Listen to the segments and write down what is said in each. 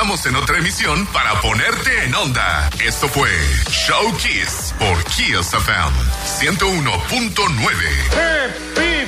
regresamos en otra emisión para ponerte en onda. Esto fue Show Kiss por Kiss FM 101.9.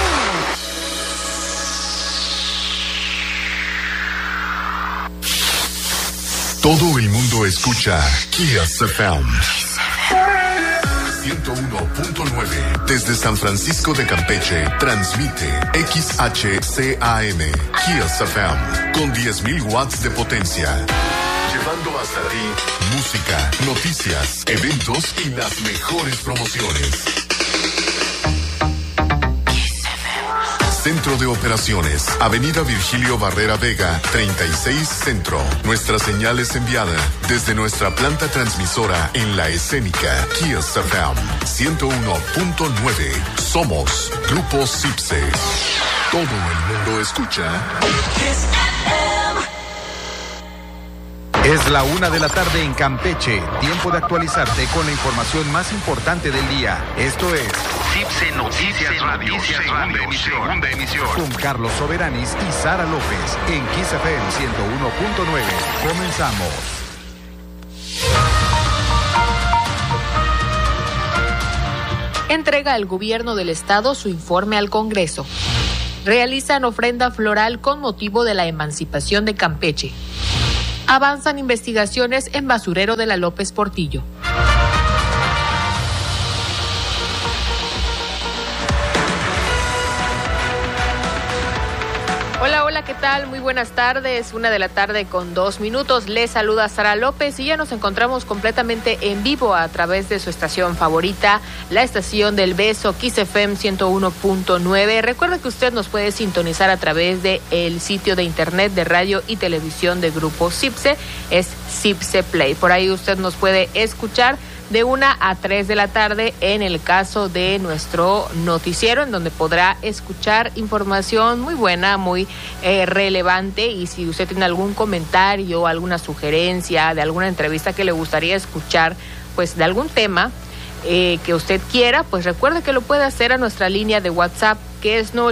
Todo el mundo escucha Kiss FM 101.9. Desde San Francisco de Campeche, transmite XHCAM Kiss FM con 10,000 watts de potencia. Llevando hasta ti música, noticias, eventos y las mejores promociones. Centro de Operaciones, Avenida Virgilio Barrera Vega, 36 Centro. Nuestra señal es enviada desde nuestra planta transmisora en La Escénica, Kiss FM 101.9. Somos Grupo Cipse. Todo el mundo escucha Kiss FM. Es la 1 de la tarde en Campeche. Tiempo de actualizarte con la información más importante del día. Esto es Cipse Noticias Radio, segunda emisión. Con Carlos Soberanis y Sara López en Kiss FM 101.9. Comenzamos. Entrega el gobierno del estado su informe al Congreso. Realizan ofrenda floral con motivo de la emancipación de Campeche. Avanzan investigaciones en basurero de la López Portillo. Hola, ¿qué tal? Muy buenas tardes, 1 de la tarde con 2 minutos. Les saluda Sara López y ya nos encontramos completamente en vivo a través de su estación favorita, la estación del beso, Kiss FM 101.9. Recuerde que usted nos puede sintonizar a través de el sitio de internet de radio y televisión de Grupo Cipse, es Cipse Play. Por ahí usted nos puede escuchar de 1 a 3 de la tarde en el caso de nuestro noticiero, en donde podrá escuchar información muy buena, muy relevante. Y si usted tiene algún comentario, alguna sugerencia de alguna entrevista que le gustaría escuchar, pues de algún tema que usted quiera, pues recuerde que lo puede hacer a nuestra línea de WhatsApp, que es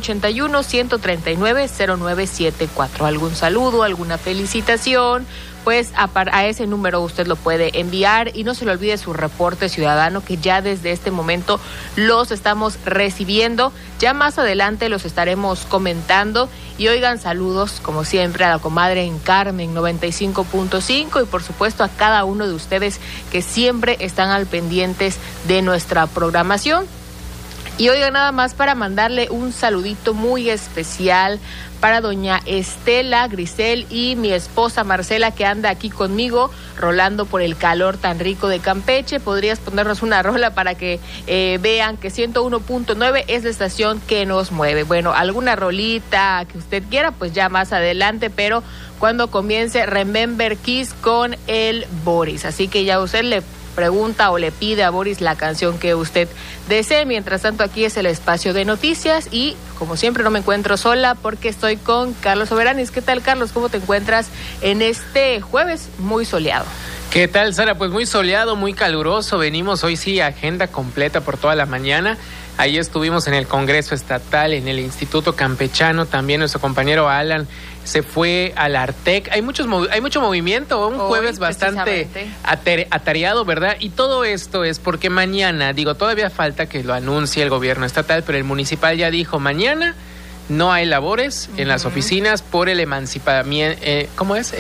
981-139-0974. Algún saludo, alguna felicitación, pues a ese número usted lo puede enviar. Y no se le olvide su reporte ciudadano, que ya desde este momento los estamos recibiendo. Ya más adelante los estaremos comentando. Y oigan, saludos como siempre a la comadre en Carmen 95.5 y por supuesto a cada uno de ustedes que siempre están al pendientes de nuestra programación. Y oigan, nada más para mandarle un saludito muy especial para doña Estela Grisel y mi esposa Marcela, que anda aquí conmigo rolando por el calor tan rico de Campeche. ¿Podrías ponernos una rola para que vean que 101.9 es la estación que nos mueve? Bueno, alguna rolita que usted quiera, pues ya más adelante, pero cuando comience Remember Kiss con el Boris. Así que ya usted le pregunta o le pide a Boris la canción que usted desee. Mientras tanto, aquí es el espacio de noticias y como siempre no me encuentro sola porque estoy con Carlos Soberanis. ¿Qué tal, Carlos? ¿Cómo te encuentras en este jueves muy soleado? ¿Qué tal, Sara? Pues muy soleado, muy caluroso. Venimos hoy sí agenda completa por toda la mañana. Ahí estuvimos en el Congreso Estatal, en el Instituto Campechano. También nuestro compañero Alan se fue al Artec. Hay mucho movimiento, un jueves bastante atareado, ¿verdad? Y todo esto es porque mañana, todavía falta que lo anuncie el gobierno estatal, pero el municipal ya dijo, mañana no hay labores en las oficinas por el emancipamiento. ¿Cómo es?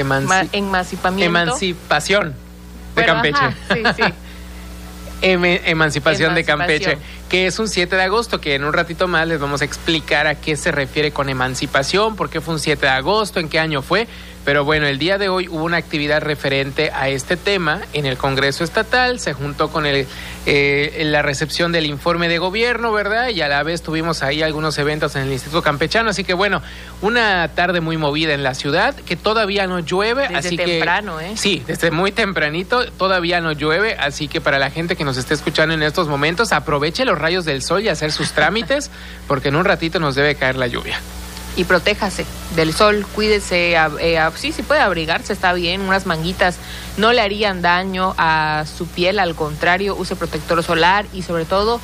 Emancipación de Campeche. Ajá, sí. Emancipación de Campeche, que es un 7 de agosto, que en un ratito más les vamos a explicar a qué se refiere con emancipación, por qué fue un 7 de agosto, en qué año fue. Pero bueno, el día de hoy hubo una actividad referente a este tema en el Congreso Estatal, se juntó con la recepción del informe de gobierno, ¿verdad? Y a la vez tuvimos ahí algunos eventos en el Instituto Campechano, así que bueno, una tarde muy movida en la ciudad, que todavía no llueve. Desde temprano, ¿eh? Sí, desde muy tempranito, todavía no llueve, así que para la gente que nos esté escuchando en estos momentos, aproveche los rayos del sol y hacer sus trámites, porque en un ratito nos debe caer la lluvia. Y protéjase del sol, cuídese, sí, si puede abrigarse, está bien, unas manguitas no le harían daño a su piel, al contrario, use protector solar y sobre todo,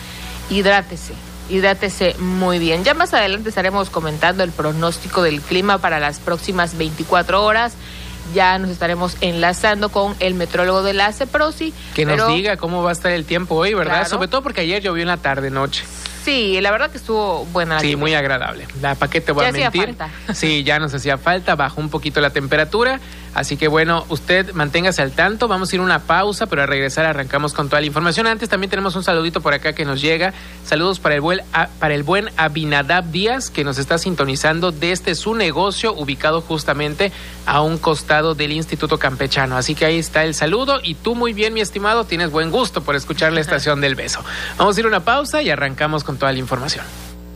hidrátese muy bien. Ya más adelante estaremos comentando el pronóstico del clima para las próximas 24 horas ya nos estaremos enlazando con el metrólogo de la CEPROSI. Que nos diga cómo va a estar el tiempo hoy, ¿verdad? Claro. Sobre todo porque ayer llovió en la tarde-noche. Sí, la verdad que estuvo buena. Sí, muy agradable. ¿Para qué te voy a mentir? Sí, ya nos hacía falta, bajó un poquito la temperatura. Así que bueno, usted manténgase al tanto. Vamos a ir a una pausa, pero al regresar arrancamos con toda la información. Antes también tenemos un saludito por acá que nos llega. Saludos para el buen Abinadab Díaz, que nos está sintonizando desde su negocio, ubicado justamente a un costado del Instituto Campechano. Así que ahí está el saludo. Y tú muy bien, mi estimado, tienes buen gusto por escuchar la Estación del Beso. Vamos a ir a una pausa y arrancamos con toda la información.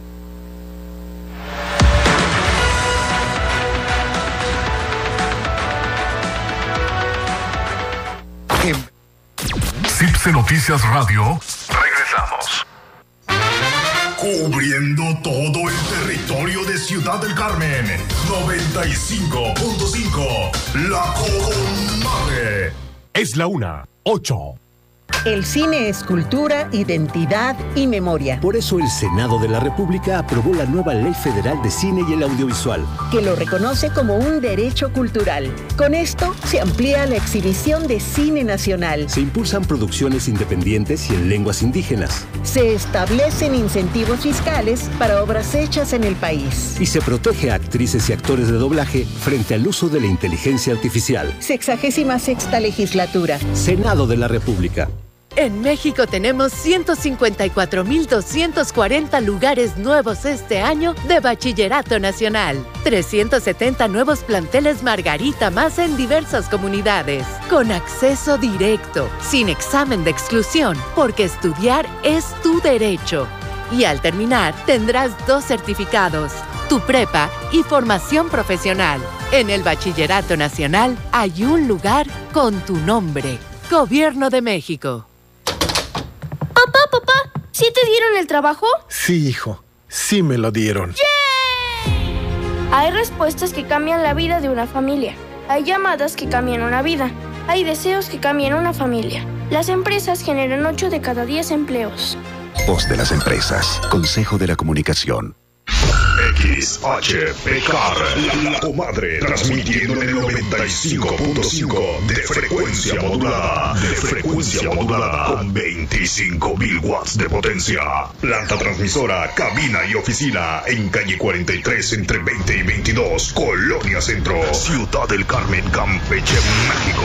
CIPSE Noticias Radio. Regresamos. Cubriendo todo el territorio de Ciudad del Carmen. 95.5. La Comadre. Es la 1:08. El cine es cultura, identidad y memoria. Por eso el Senado de la República aprobó la nueva Ley Federal de Cine y el Audiovisual, que lo reconoce como un derecho cultural. Con esto se amplía la exhibición de cine nacional. Se impulsan producciones independientes y en lenguas indígenas. Se establecen incentivos fiscales para obras hechas en el país. Y se protege a actrices y actores de doblaje frente al uso de la inteligencia artificial. 66ª legislatura. Senado de la República. En México tenemos 154,240 lugares nuevos este año de Bachillerato Nacional. 370 nuevos planteles Margarita más en diversas comunidades. Con acceso directo, sin examen de exclusión, porque estudiar es tu derecho. Y al terminar, tendrás 2 certificados, tu prepa y formación profesional. En el Bachillerato Nacional hay un lugar con tu nombre. Gobierno de México. Papá, ¿sí te dieron el trabajo? Sí, hijo, sí me lo dieron. ¡Yay! Hay respuestas que cambian la vida de una familia. Hay llamadas que cambian una vida. Hay deseos que cambian una familia. Las empresas generan 8 de cada 10 empleos. Voz de las empresas. Consejo de la Comunicación. XHPCAR, la Comadre, transmitiendo en el 95.5 de frecuencia modulada. Con 25,000 watts de potencia. Planta transmisora, cabina y oficina en calle 43 entre 20 y 22, Colonia Centro, Ciudad del Carmen, Campeche, México.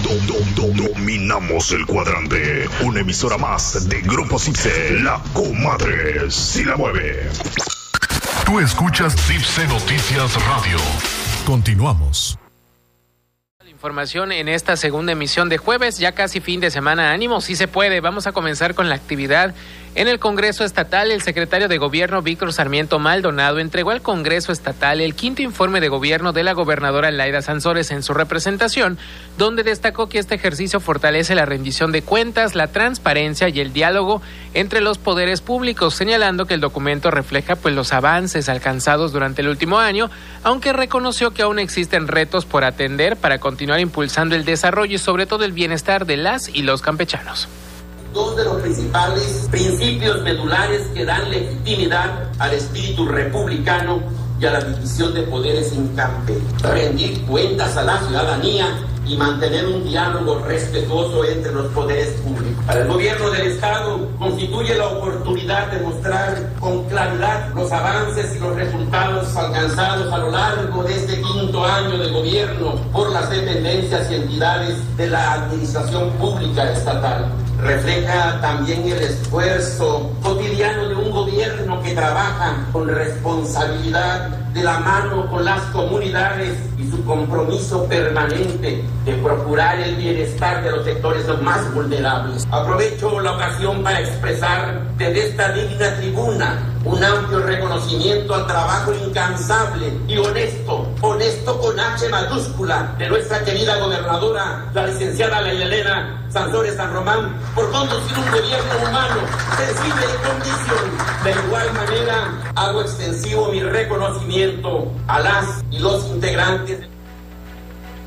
Dominamos el cuadrante. Una emisora más de Grupo CIPSE, la Comadre, si la mueve. Tú escuchas CIPSE Noticias Radio. Continuamos. Información en esta segunda emisión de jueves, ya casi fin de semana. Ánimo, sí se puede. Vamos a comenzar con la actividad. En el Congreso Estatal, el secretario de Gobierno, Víctor Sarmiento Maldonado, entregó al Congreso Estatal el 5º informe de gobierno de la gobernadora Laida Sansores en su representación, donde destacó que este ejercicio fortalece la rendición de cuentas, la transparencia y el diálogo entre los poderes públicos, señalando que el documento refleja los avances alcanzados durante el último año, aunque reconoció que aún existen retos por atender para continuar impulsando el desarrollo y sobre todo el bienestar de las y los campechanos. 2 de los principales principios medulares que dan legitimidad al espíritu republicano y a la división de poderes en Campeche. Rendir cuentas a la ciudadanía y mantener un diálogo respetuoso entre los poderes públicos. Para el gobierno del Estado constituye la oportunidad de mostrar con claridad los avances y los resultados alcanzados a lo largo de este 5º año de gobierno por las dependencias y entidades de la administración pública estatal. Refleja también el esfuerzo cotidiano de un gobierno que trabaja con responsabilidad de la mano con las comunidades y su compromiso permanente de procurar el bienestar de los sectores más vulnerables. Aprovecho la ocasión para expresar desde esta digna tribuna un amplio reconocimiento al trabajo incansable y honesto con H mayúscula, de nuestra querida gobernadora, la licenciada Laida Elena Sansores San Román, por conducir un gobierno humano, sensible y con visión. De igual manera, hago extensivo mi reconocimiento a las y los integrantes.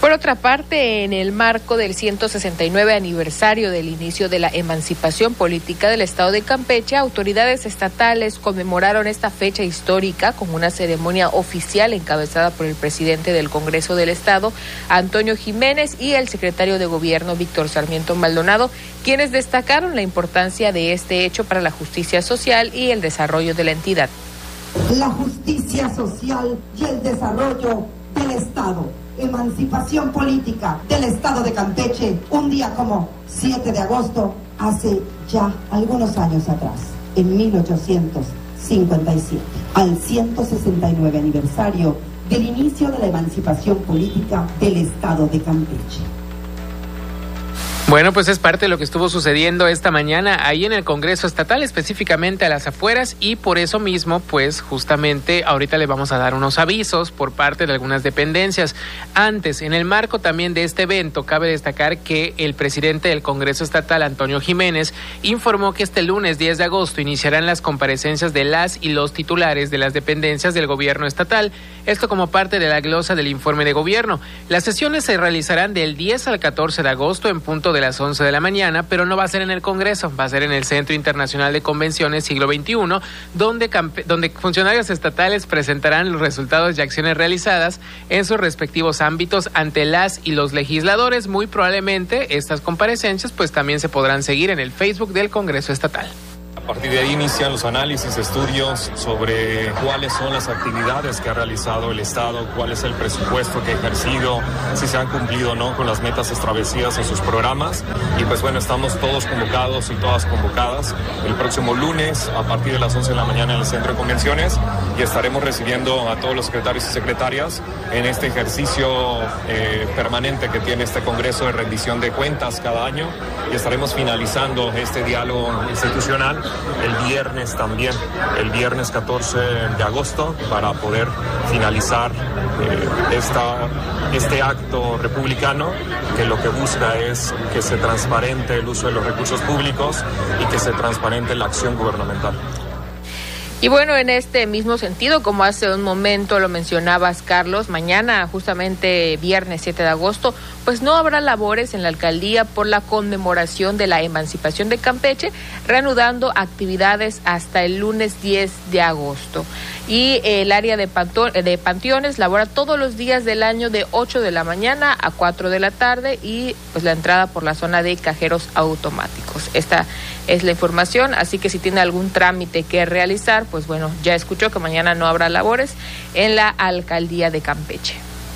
Por otra parte, en el marco del 169 aniversario del inicio de la emancipación política del estado de Campeche, autoridades estatales conmemoraron esta fecha histórica con una ceremonia oficial encabezada por el presidente del Congreso del Estado, Antonio Jiménez, y el secretario de Gobierno, Víctor Sarmiento Maldonado, quienes destacaron la importancia de este hecho para la justicia social y el desarrollo de la entidad. La justicia social y el desarrollo del Estado. Emancipación política del estado de Campeche, un día como 7 de agosto, hace ya algunos años atrás, en 1857, al 169 aniversario del inicio de la emancipación política del estado de Campeche. Bueno, pues es parte de lo que estuvo sucediendo esta mañana ahí en el Congreso Estatal, específicamente a las afueras, y por eso mismo, pues justamente ahorita le vamos a dar unos avisos por parte de algunas dependencias. Antes, en el marco también de este evento, cabe destacar que el presidente del Congreso Estatal, Antonio Jiménez, informó que este lunes 10 de agosto iniciarán las comparecencias de las y los titulares de las dependencias del gobierno estatal, esto como parte de la glosa del informe de gobierno. Las sesiones se realizarán del 10 al 14 de agosto en punto de las 11 de la mañana, pero no va a ser en el Congreso, va a ser en el Centro Internacional de Convenciones Siglo XXI, donde funcionarios estatales presentarán los resultados y acciones realizadas en sus respectivos ámbitos ante las y los legisladores. Muy probablemente estas comparecencias pues también se podrán seguir en el Facebook del Congreso Estatal. A partir de ahí inician los análisis, estudios sobre cuáles son las actividades que ha realizado el Estado, cuál es el presupuesto que ha ejercido, si se han cumplido o no con las metas establecidas en sus programas. Y pues bueno, estamos todos convocados y todas convocadas el próximo lunes a partir de las 11 de la mañana en el Centro de Convenciones, y estaremos recibiendo a todos los secretarios y secretarias en este ejercicio permanente que tiene este Congreso de rendición de cuentas cada año, y estaremos finalizando este diálogo institucional el viernes también, el viernes 14 de agosto, para poder finalizar este acto republicano que lo que busca es que se transparente el uso de los recursos públicos y que se transparente la acción gubernamental. Y bueno, en este mismo sentido, como hace un momento lo mencionabas, Carlos, mañana, justamente viernes 7 de agosto, pues no habrá labores en la alcaldía por la conmemoración de la emancipación de Campeche, reanudando actividades hasta el lunes 10 de agosto. Y el área de panteones labora todos los días del año de 8 de la mañana a 4 de la tarde, y pues la entrada por la zona de cajeros automáticos. Esta es la información, así que si tiene algún trámite que realizar, pues bueno, ya escuchó que mañana no habrá labores en la alcaldía de Campeche.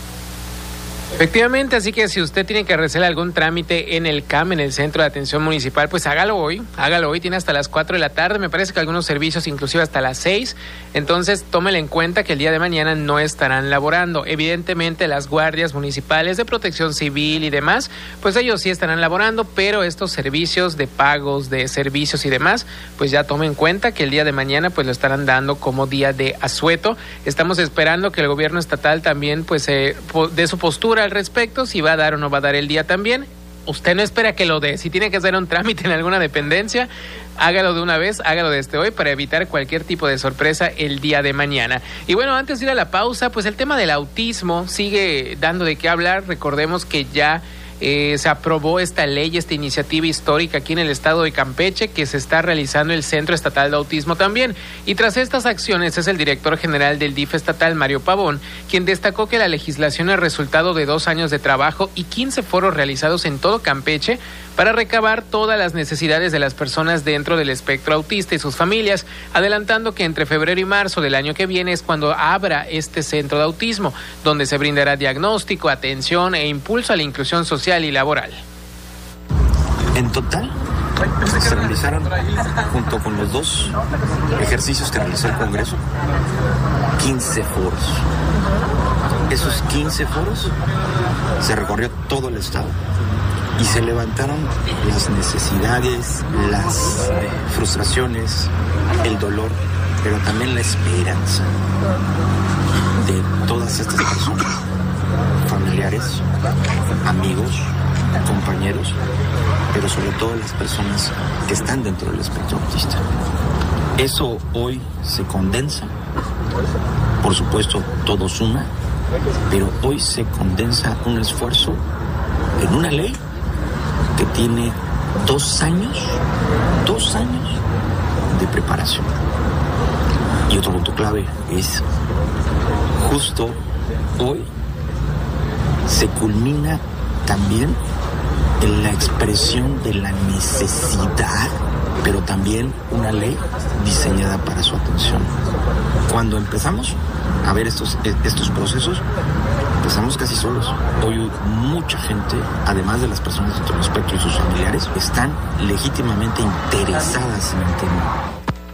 Efectivamente, así que si usted tiene que realizar algún trámite en el CAM, en el Centro de Atención Municipal, pues hágalo hoy, tiene hasta las 4 de la tarde, me parece que algunos servicios inclusive hasta las 6, entonces tómelo en cuenta que el día de mañana no estarán laborando. Evidentemente las guardias municipales de protección civil y demás, pues ellos sí estarán laborando, pero estos servicios de pagos, de servicios y demás, pues ya tomen en cuenta que el día de mañana pues lo estarán dando como día de asueto. Estamos esperando que el gobierno estatal también pues dé su postura al respecto, si va a dar o no va a dar el día también. Usted no espera que lo dé, si tiene que hacer un trámite en alguna dependencia, hágalo de una vez, hágalo desde hoy para evitar cualquier tipo de sorpresa el día de mañana. Y bueno, antes de ir a la pausa, pues el tema del autismo sigue dando de qué hablar. Recordemos que ya se aprobó esta ley, esta iniciativa histórica aquí en el estado de Campeche, que se está realizando el Centro Estatal de Autismo también. Y tras estas acciones es el director general del DIF estatal, Mario Pavón, quien destacó que la legislación es resultado de 2 años de trabajo y 15 foros realizados en todo Campeche para recabar todas las necesidades de las personas dentro del espectro autista y sus familias, adelantando que entre febrero y marzo del año que viene es cuando abra este centro de autismo, donde se brindará diagnóstico, atención e impulso a la inclusión social y laboral. En total, se realizaron, junto con los 2 ejercicios que realizó el Congreso, 15 foros. Esos 15 foros se recorrió todo el estado y se levantaron las necesidades, las frustraciones, el dolor, pero también la esperanza de todas estas personas, familiares, amigos, compañeros, pero sobre todo las personas que están dentro del espectro autista. Eso hoy se condensa, por supuesto todo suma, Pero hoy se condensa un esfuerzo en una ley que tiene 2 años de preparación. Y otro punto clave es, justo hoy se culmina también en la expresión de la necesidad, pero también una ley diseñada para su atención. Cuando empezamos a ver estos procesos, empezamos casi solos. Hoy mucha gente, además de las personas dentro del espectro y sus familiares, están legítimamente interesadas en el tema.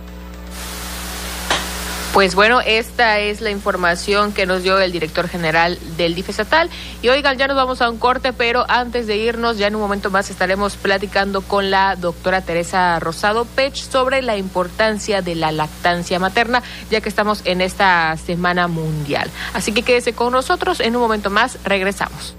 Pues bueno, esta es la información que nos dio el director general del DIF estatal. Y oigan, ya nos vamos a un corte, pero antes de irnos, ya en un momento más estaremos platicando con la doctora Teresa Rosado Pech sobre la importancia de la lactancia materna, ya que estamos en esta Semana Mundial. Así que quédese con nosotros, en un momento más regresamos.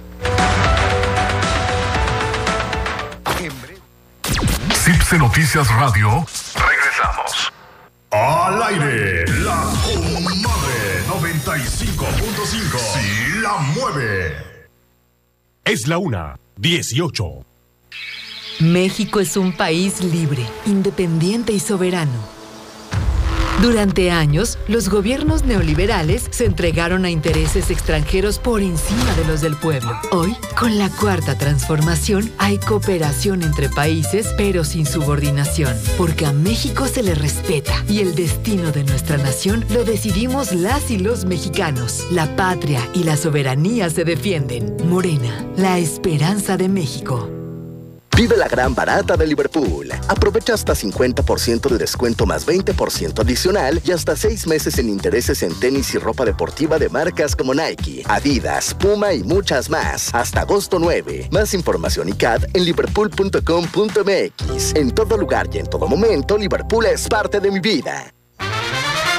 CIPSE Noticias Radio. Regresamos. Al aire, la comadre 95.5. Sí la mueve. Es la 1:18. México es un país libre, independiente y soberano. Durante años, los gobiernos neoliberales se entregaron a intereses extranjeros por encima de los del pueblo. Hoy, con la Cuarta Transformación, hay cooperación entre países, pero sin subordinación, porque a México se le respeta y el destino de nuestra nación lo decidimos las y los mexicanos. La patria y la soberanía se defienden. Morena, la esperanza de México. Vive la gran barata de Liverpool. Aprovecha hasta 50% de descuento más 20% adicional y hasta 6 meses en intereses en tenis y ropa deportiva de marcas como Nike, Adidas, Puma y muchas más. Hasta agosto 9. Más información y CAD en liverpool.com.mx. En todo lugar y en todo momento, Liverpool es parte de mi vida.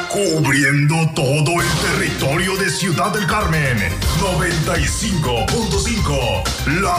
Cubriendo todo el territorio de Ciudad del Carmen, 95.5